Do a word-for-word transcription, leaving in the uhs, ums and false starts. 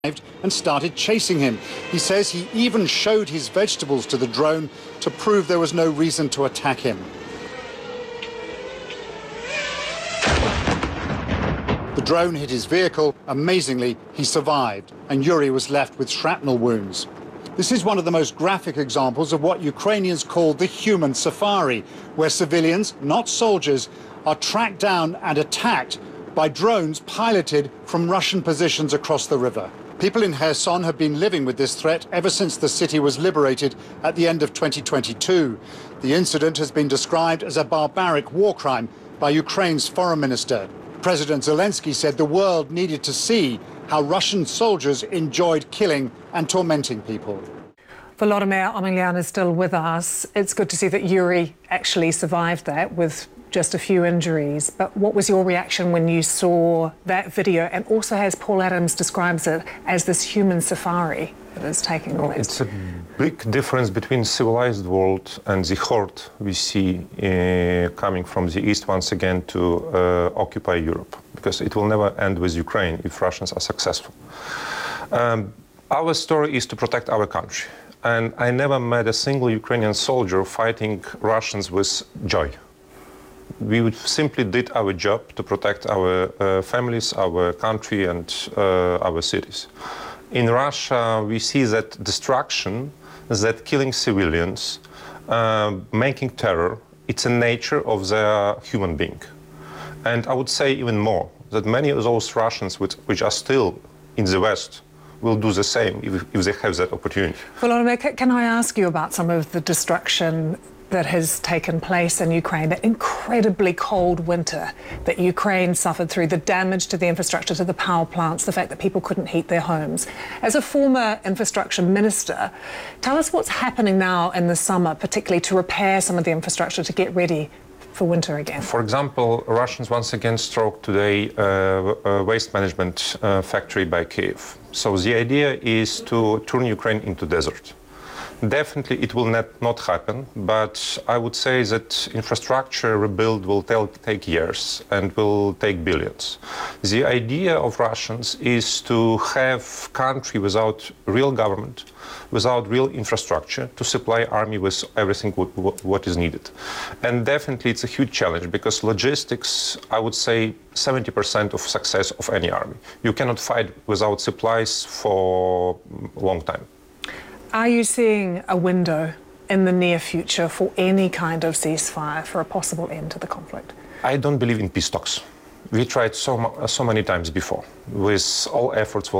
and started chasing him. He says he even showed his vegetables to the drone to prove there was no reason to attack him. The drone hit his vehicle. Amazingly, he survived, and Yuri was left with shrapnel wounds. This is one of the most graphic examples of what Ukrainians call the human safari, where civilians, not soldiers, are tracked down and attacked by drones piloted from Russian positions across the river. People in Kherson have been living with this threat ever since the city was liberated at the end of twenty twenty-two. The incident has been described as a barbaric war crime by Ukraine's foreign minister. President Zelensky said the world needed to see how Russian soldiers enjoyed killing and tormenting people. Volodymyr Omelian is still with us. It's good to see that Yuri actually survived that with just a few injuries. But what was your reaction when you saw that video, and also as Paul Adams describes it, as this human safari that is taking place? It's a big difference between civilized world and the horde we see uh, coming from the east once again to uh, occupy Europe, because it will never end with Ukraine if Russians are successful. Um, our story is to protect our country, and I never met a single Ukrainian soldier fighting Russians with joy. We would simply did our job to protect our uh, families, our country, and uh, our cities. In Russia, we see that destruction, that killing civilians, uh, making terror, it's a nature of the human being. And I would say even more, that many of those Russians which, which are still in the West will do the same if, if they have that opportunity. Volodymyr, can I ask you about some of the destruction that has taken place in Ukraine, that incredibly cold winter that Ukraine suffered through, the damage to the infrastructure, to the power plants, the fact that people couldn't heat their homes. As a former infrastructure minister, tell us what's happening now in the summer, particularly to repair some of the infrastructure to get ready for winter again. For example, Russians once again struck today uh, a waste management uh, factory by Kyiv. So the idea is to turn Ukraine into desert. Definitely it will not, not happen, but I would say that infrastructure rebuild will take years and will take billions. The idea of Russians is to have country without real government, without real infrastructure, to supply army with everything what is needed. And definitely it's a huge challenge, because logistics, I would say seventy percent of success of any army. You cannot fight without supplies for a long time. Are you seeing a window in the near future for any kind of ceasefire, for a possible end to the conflict? I don't believe in peace talks. We tried so, so many times before, with all efforts